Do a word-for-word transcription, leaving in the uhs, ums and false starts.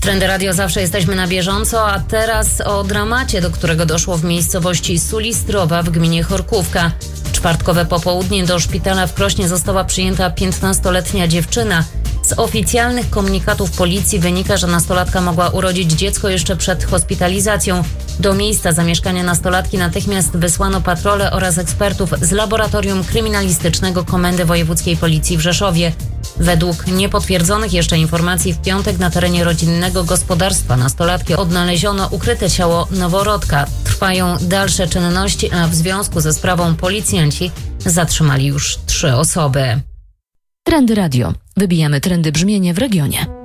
Trendy Radio, zawsze jesteśmy na bieżąco, a teraz o dramacie, do którego doszło w miejscowości Sulistrowa w gminie Chorkówka. Czwartkowe popołudnie do szpitala w Krośnie została przyjęta piętnastoletnia dziewczyna. Z oficjalnych komunikatów policji wynika, że nastolatka mogła urodzić dziecko jeszcze przed hospitalizacją. Do miejsca zamieszkania nastolatki natychmiast wysłano patrole oraz ekspertów z Laboratorium Kryminalistycznego Komendy Wojewódzkiej Policji w Rzeszowie. Według niepotwierdzonych jeszcze informacji w piątek na terenie rodzinnego gospodarstwa nastolatki odnaleziono ukryte ciało noworodka. Trwają dalsze czynności, a w związku ze sprawą policjanci zatrzymali już trzy osoby. Trendy Radio. Wybijamy trendy brzmienia w regionie.